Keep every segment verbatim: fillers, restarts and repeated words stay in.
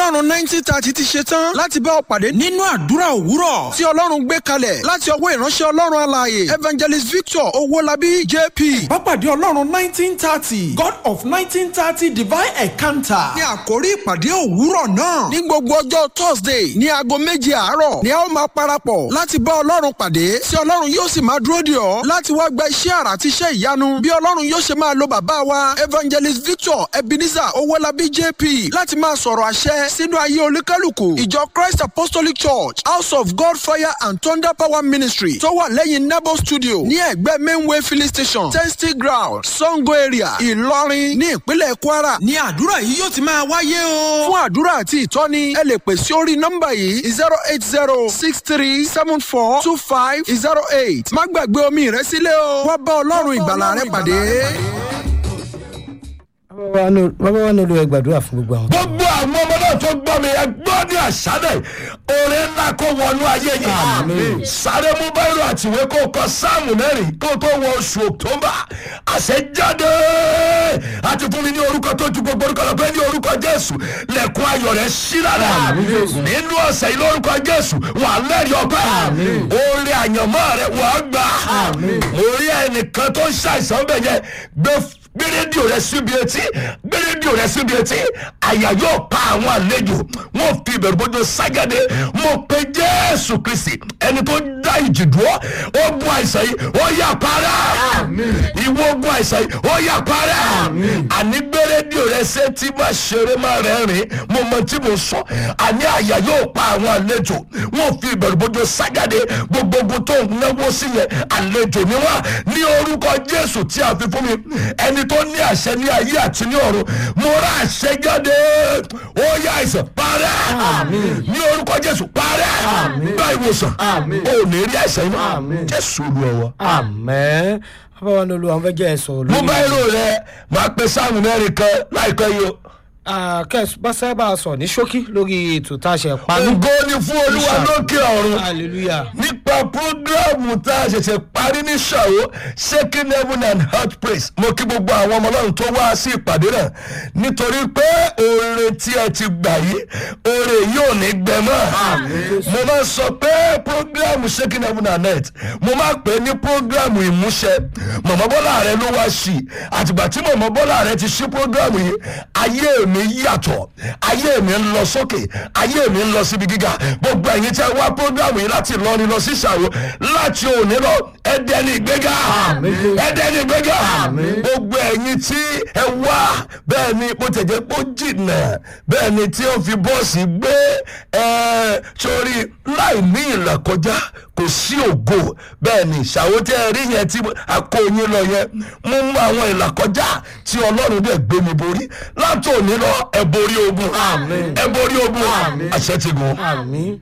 ọlọ́run nineteen thirty ti ṣe tán láti bá ọ pàdé nínú àdúrà òwúrọ̀ tí ọlọ́run gbé kalẹ̀ láti ọwọ́ ìránṣẹ́ ọlọ́run alààyè evangelist Victor Owólabí J P. Bápàdé ọlọ́run nineteen thirty God of nineteen thirty divine encounter. ní àkórí ìpàdé òwúrọ̀ náà ní gbogbo ọjọ́ Thursday ní aago méje àárọ̀ ni a ó máa parapọ̀ láti bá ọlọ́run pàdé tí ọlọ́run yóò sì máa dúró dè ọ́ láti wá gba iṣẹ́ àrà àti iṣẹ́ ìyanu bí ọlọ́run yóò ṣe máa lo bàbá wa evangelist Victor Ebenezer Owólabí J P láti máa sọ̀rọ̀ àṣẹ sínú ayé olúkálùkù. ìjọ Christ Apostolic Church House of God Fire and Thunder Power Ministry tó wà lẹ́yìn Nebo Studio ní ẹ̀gbẹ́ Mainway filling station Testing Ground Sango area Ìlọrin ní ìpínlẹ̀ Kwara ní àdúrà yìí yóò ti máa wáyé o. fún àdúrà àti ìtọ́ni ẹ lè pè sí orí nọ́mbà yìí zero eight zero six three seven four two five zero eight. má gbàgbé omi rẹ sílẹ̀ o wá bá ọlọ́run ìgbàlà rẹ pàdé. bàbá wa nílò ẹ gbàdúrà fún gbogbo àwọn. gbogbo àwọn ọmọ náà tó gbọ́ mi ẹ gbọ́ ní àṣálẹ̀ oore ńlá kó wọnú ayé yìí. sáré mú báyìí àtìwé kó kọ sáàmù mẹ́rin kó tó wọ oṣù October. àṣẹ jáde àti fún mi ní orúkọ tó ju gbogbo orúkọ lọ pé ní orúkọ Jésù lẹ̀kùn ayọ̀ rẹ̀ ṣí lára. nínú ọ̀sẹ̀ yìí lórúkọ Jésù wà lẹ́rìí ọpẹ́. oore àyànmọ́ rẹ̀ wà gbà. mo rí ẹnìkan tó ń ṣàìsàn bẹ̀ yẹn gbé gbé rédíò rẹ síbi etí gbé rédíò rẹ síbi etí àyà yóò pa àwọn àlejò wọn fi ìbẹ̀rù bójú ságádé. mo pe Jésù Kristi ẹni tó dá ìjì dúró ogun àìsàn yìí ó yà parẹ́. ìwọ ogun àìsàn yìí ó yà parẹ́. àní gbé rédíò rẹ sétí má ṣeré má rẹ́rìn mo mọ tí mo sọ. àní àyà yóò pa àwọn àlejò wọn fi ìbẹ̀rù bójú ságádé. gbogbo ogun tó ń náwó sí yẹn àlejò ni wọn ní orúkọ Jésù tí a fi fún mi ẹni tó ní àṣẹ ní ayé àti ní ọ̀run mo rà àṣẹ jáde ó yá àìsàn parẹ́ ní orúkọ Jésù parẹ́ gba ìwòsàn ó ní rí àìsàn yìí Jésù Olúwa. àmín. bàbá wa nílò àwọn fẹ́ jẹ́ ẹ̀sọ́ olórí. mo bá èrò rẹ máa pe sáàmù mẹ́rin kan láìpẹ́ yìí o. kẹ́sì bá sábà sọ ní ṣókí lórí ètò tá a ṣe parí. ògo ni fún Olúwa lókè ọ̀run. hallelujah. nípa programu tá a ṣẹ̀ṣẹ̀ parí ní ṣàwó shaking heaven and heart praise. mo kí gbogbo àwọn ọmọ Ọlọ́run tó wá sí ìpàdé náà nítorí pé oore tí ẹ ti gbà yìí oore yóò ní gbẹ mọ́. mo máa sọ pé programu shaking heaven and heart mo máa pè ní programu ìmúṣẹ. Màmá Bọ́lá rẹ ló wá sí àtìgbà tí Màmá Bọ́lá rẹ ti ṣí programu yìí ayé mi yàtọ̀ ayé mi ń lọ sókè ayé mi ń lọ síbi gíga. gbogbo ẹ̀yin tí ẹ wá programu yìí láti Ìlọrin lọ sí Ṣàwó láti òní lọ ẹdẹ ní ìgbéga ẹdẹ ní ìgbéga. gbogbo ẹ̀yin tí ẹ wá bẹ́ẹ̀ ni bó tẹ̀jẹ́ pé ó jìnnà bẹ́ẹ̀ ni tí ó fi bọ́ọ̀sì gbé ẹ sórí láì ní ìlàkọjá kò sí ògo. bẹ́ẹ̀ ni Ṣàwó tẹ́ ẹ rí yẹn tí a kó yín lọ yẹn mú mú àwọn ìlàkọjá tí Ọlọ́run dẹ̀ gbé mi borí láti òní lọ ẹ borí ogun ẹ borí ogun àṣẹ ti gùn. àmín.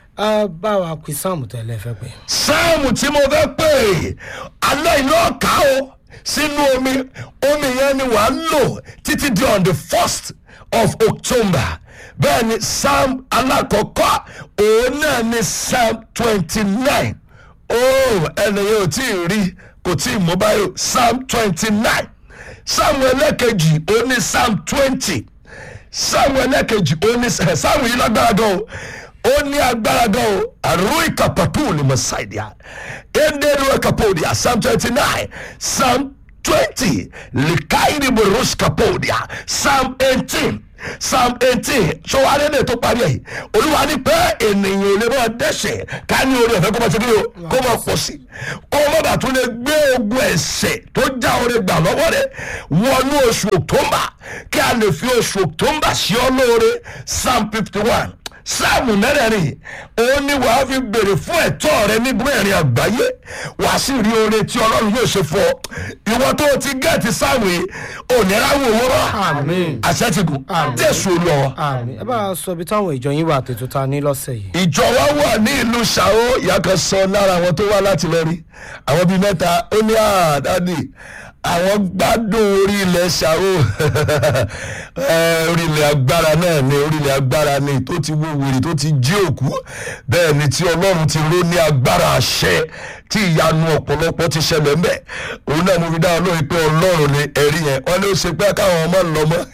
bá wa pín sáàmù tẹ́lẹ̀ fẹ́ pé. sáàmù tí mo fẹ́ pè alẹ́ iná ọ̀ká o sínú omi omi yẹn ni wàá lò títí di on the first of October. bẹ́ẹ̀ ni sáàmù alákọ̀ọ́kọ́ òun náà ni sáàmù twenty nine. oh ẹnìyẹn ò tí ì rí kò tí ì mú báyìí sáàmù twenty nine. sáàmù ẹlẹ́kejì òun ni sáàmù twenty. sáàmù ẹlẹ́kejì òun ni sáàmù yìí lágbára gan o ó ní agbára gan o àrùn ìkàpàtù ni mo ṣàìdí à ẹ̀ẹ́dẹ́rù ìkàpòdìà sáàmù twenty nine sáàmù twenty lìkàìrì bòrúṣ kàpòdìà sáàmù eighteen Psalm eighteen so adé tó parí ẹ̀ Olúwa ní pé ènìyàn ò lè máa dẹ́ṣẹ̀ ká ní orí ọ̀fẹ́ kó máa ṣe kí o kó máa pọ̀ sí kó má bàa tún lè gbé ogun ẹ̀ṣẹ̀ tó já oore gbà lọ́wọ́ rẹ̀ wọnú oṣù October kí a lè fi oṣù October ṣe ọ́ lóore. Psalm fifty one sáàmù mẹ́rẹ̀ẹ̀rin òun ni wàá fi béèrè fún ẹ̀tọ́ rẹ ní mẹ́rin àgbáyé wàá sì rí oore tí Ọlọ́run yóò ṣe fún ọ. ìwọ tó ti gẹ̀ẹ́tì sáàmù yìí òní ráwọ̀ owó rọ àṣẹ ti gùn Jésù Olúwa. ẹ bá a sọ ibi táwọn ìjọ yín wà tètò ta ní lọ́sẹ̀ yìí. ìjọ wa wà ní ìlú Ṣàwó. ìyá kan sọ lára àwọn tó wá láti lọ rí àwọn bíi mẹ́ta ó ní àdáni àwọn gbádùn orí ilẹ̀ Ṣàwó orílẹ̀ agbára náà ni orílẹ̀ agbára ni tó ti wó wèrè tó ti jí òkú bẹ́ẹ̀ ni tí ọlọ́run ti ró ní agbára àṣẹ tí ìyanu ọ̀pọ̀lọpọ̀ ti ṣẹlẹ̀ mẹ́ òun náà mo fi dá ọlọ́run pé ọlọ́run ni ẹ̀rí yẹn wọ́n ló ṣe pé káwọn ọmọ lọ mọ́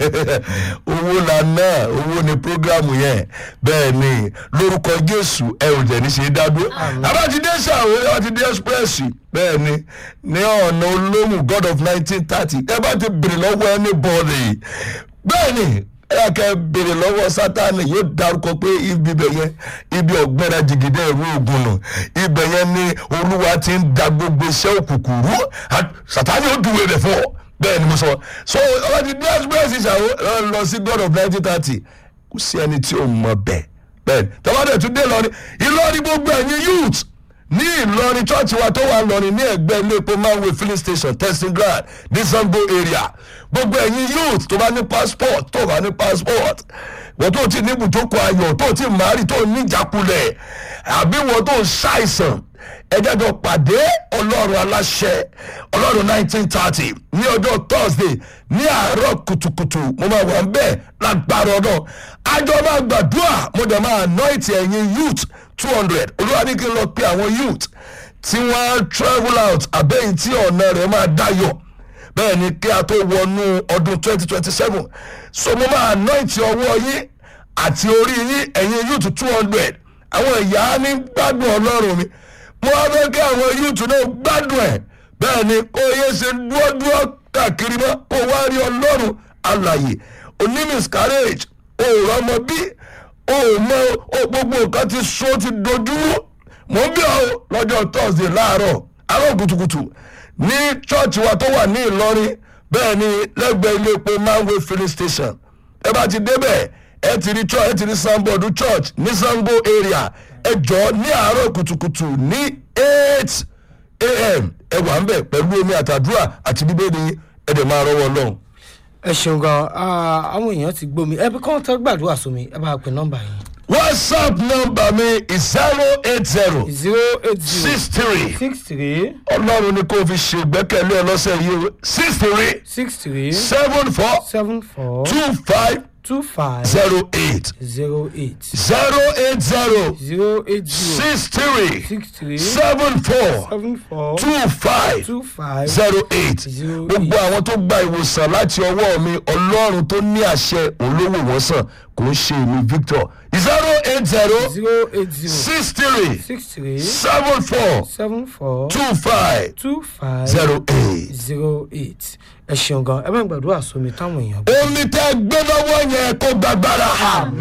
owó lànà owó ni prógrámù yẹn bẹ́ẹ̀ ni lórúkọ Jésù ẹ ò jẹ́ ní ṣe dádó àbájídé ṣàwọ́ àbájídé express bẹ́ẹ̀ ni ní ọ̀nà olóhùn God of nineteen thirty ẹ bá ti bèrè lọ́wọ́ anybody bẹ́ẹ̀ ni ẹ kẹ́ bèrè lọ́wọ́ Sátánì yóò dárúkọ pé ibi ibẹ̀ yẹn ibi ọ̀gbẹ́ra jìgìdẹ́ ìlú Ògùn nù ibẹ̀ yẹn ni Olúwa ti ń da gbogbo iṣẹ́ òkùnkùn rú Sátánì ó dùwẹ̀ rẹ̀ fún ọ bẹ́ẹ̀ ni mo sọ so ọba ti dé express ìṣàwọ́ lọ sí God of nineteen thirty kò sí ẹni tí ò mọ̀ bẹ́ẹ̀ bẹ́ẹ̀ ni tọ́wọ́dẹ̀ tún dé Ìlọrin Ìlọrin gbogbo ẹ̀yin youth ní Ìlọrin church wa tó wà lọrin ní ẹgbẹ́ ilé epo manway filling station testing ground ní Sango area gbogbo ẹ̀yin youth tó bá ní passport tó bá ní passport wọ́n tó ti ní ibùjókòó ayọ̀ tó ti mari tó ní ìjákulẹ̀ àbí wọ́n tó ṣàìsàn ẹjẹ́jọ́ pàdé ọlọ́run aláṣẹ ọlọ́run nineteen thirty ní ọjọ́ Thursday ní àárọ̀ kùtùkùtù mo máa wà ń bẹ́ẹ̀ lágbára ọ̀dọ̀ àjọ máa gbàdúrà mo dẹ̀ máa anoint ẹ̀yin youth two hundred olúwa ní kí n lọ pe àwọn youth tí wọ́n travel out àbẹ́yìn tí ọ̀nà rẹ̀ máa dáyọ̀ bẹ́ẹ̀ ni kí a tó wọnú ọdún twenty twenty seven so mo máa anoint ọwọ́ yín àti orí yín ẹ̀yin youth two hundred àwọn ìyá ní gbádùn ọlọ́run mi mo wá fẹ́ kí àwọn youth náà gbádùn ẹ̀ bẹ́ẹ̀ ni kó yẹ ṣe dúọ́dúọ́ káàkiri mọ́ kó wá rí ọlọ́run alààyè oní miscarriage òòrùn ọmọ bí òun mọ gbogbo nǹkan ti so ti dojúrú mo ń bí ọ lọ́jọ́ Thursday láàárọ̀ àárọ̀ kùtùkùtù ní chọ́ọ̀chì wa tó wà ní Ìlọrin bẹ́ẹ̀ ni lẹ́gbẹ̀ẹ́ ilé epo manway filling station ẹ bá ti débẹ̀ ẹ ti rí church ẹ ti rí sanbodu church ní Sango area ẹ jọ ní àárọ̀ kùtùkùtù ní eight a.m. ẹ wà ń bẹ̀ pẹ̀lú omi àtàdúrà àti bíbélì ẹ dẹ̀ máa rọ́wọ́ Ọlọ́run. ẹ ṣeun gan àwọn èèyàn ti gbómi ẹ bí kọ́ tó gbàdúrà sómi ẹ bá pè nọ́mbà yìí. WhatsApp number mi is zero eight zero zero eight zero six three six three ọlọ́run ni kò fi ṣe ìgbẹ́kẹ̀lé ọlọ́sẹ̀ yìí o six three six three seven four seven four two five two five zero eight zero eight zero eight zero zero eight zero six three six three seven four seven four two five two five zero eight zero gbogbo àwọn tó gba ìwòsàn láti ọwọ́ mi ọlọ́run tó ní àṣẹ olówó wọn sàn kò ń ṣe èmi Victor zero eight zero zero eight zero six three six three seven four seven four two five two five zero eight. zero eight ẹ ṣeun gan ẹ bá ń gbàdúrà sómi táwọn èèyàn gbé. omi tẹ gbé lọ́wọ́ yẹn kó gbàgbára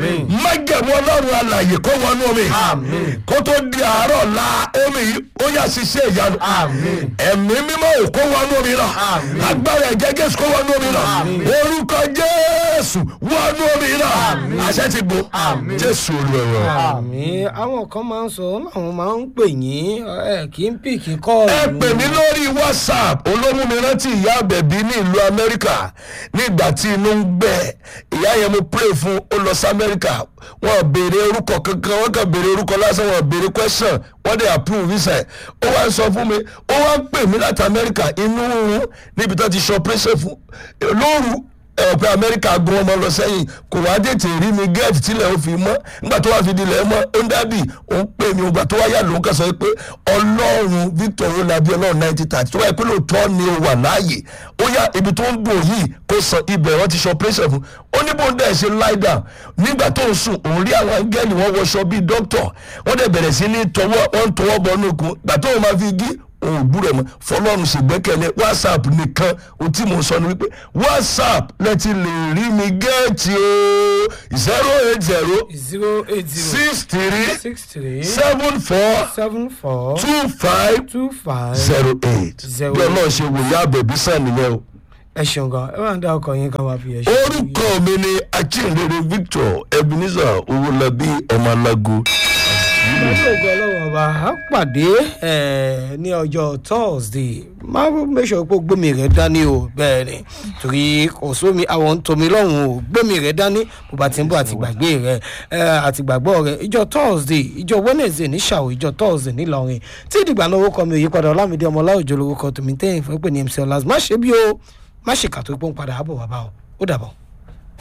májẹ̀mú ọlọ́run alàyè kó wọnú omi kó tó di àárọ̀ la omi yìí ó yà ṣiṣẹ́ ìyanu ẹ̀mí mímọ́ ò kó wọnú omi lọ agbára ẹ̀jẹ̀ Jésù kó wọnú omi lọ orúkọ Jésù wọnú omi lọ àṣẹ ti gbó Jésù olùwẹ̀wẹ̀. àmín àwọn kan máa ń sọ láwọn máa ń pè yín ẹ kì í pì kí kọ́ ẹ pè mí lórí WhatsApp olómú mi rántí ìyá àbẹ̀bí ní ìlú Amẹ́ríkà nígbà tí inú ń gbẹ ìyá yẹn mo pray fún ó lọ sí Amẹ́ríkà wọn béèrè orúkọ kankan wọn kàn béèrè orúkọ lásán wọn béèrè question wọn dẹ̀ approve visa ẹ̀ ó wá ń sọ fún mi ó wá ń pè mí láti Amẹ́ríkà inú rúrun níbi tó ti ṣe operation fún lóru ẹ̀pẹ́ Amẹ́ríkà gun ọmọ lọ sẹ́yìn kò wá tètè rí mi gẹ́ẹ̀tì tílẹ̀ ó fi mọ́ nígbà tó wá fi dilẹ̀ mọ́ ó ń dábì ó ń pè mí ògbà tó wá yà ló ń kà sọ pé ọlọ́run Victor Olabi ọlọ́run ninety thirty tó wáyé pé lóòótọ́ ni ó wà láàyè ó yá ibi tó ń dùn yìí kó san ibẹ̀ wọ́n ti ṣe operation fún ó ní bó ń dẹ̀ ṣe lie down nígbà tó ń sùn òun rí àwọn angẹ́lì wọn wọṣọ bíi doctor wọ́n dẹ̀ bẹ̀rẹ̀ sí ní tọwọ́ wọ́n ń tọwọ́ bọ̀ nínú ikùn gbà tó ń máa fi gí òun gbúrẹ̀ mọ́ fọlọ́run ṣègbẹ́kẹ̀lé WhatsApp nìkan ohun tí mo sọ ni wípé WhatsApp lẹ́tí lè rí mi gẹ́ẹ̀tì o zero eight zero zero eight zero six three six three seven four seven four two five two five zero eight Zero bí ọlọ́run ṣe wòye àbẹ̀bí sàn nìyẹn o. ẹ ṣeun gan ẹ máa ń dá ọkọ yín kan wá fi ẹ ṣe. orúkọ mi ni Ajínrere Victor Ebenezer Owólabí ọmọ alágo. lọ́jọ́ ìgbà ọlọ́run ọba á pàdé ní ọjọ́ Thursday máa make sure pé gbẹ̀mí rẹ̀ dání o bẹ́ẹ̀ ni torí kò sómi àwọn ń tomi lọ́hùn o gbẹ̀mí rẹ̀ dání bó bá ti ń bọ̀ àti gbàgbé rẹ̀ àti gbàgbọ́ rẹ̀ ìjọ Thursday ìjọ Wednesday ní Ṣàwọ̀ ìjọ Thursday nílọrin tí ìdìgbà náà orúkọ mi òyìnpadà Ọlámídé Ọmọláòjó lórúkọ tòmí tẹ́yìn fún pé ní M C Ọlá má ṣe bí o má ṣe kàtó pọ́n padà àbọ̀ bàbá o ó dàbọ̀.